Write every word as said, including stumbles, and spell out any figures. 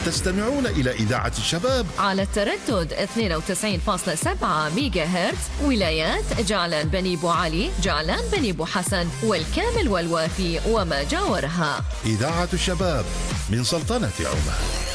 تستمعون إلى إذاعة الشباب على التردد اثنين وتسعين فاصلة سبعة ميجا هرتز، ولايات جعلان بني بو علي، جعلان بني بو حسن، والكامل والوافي وما جاورها. إذاعة الشباب من سلطنة عمان.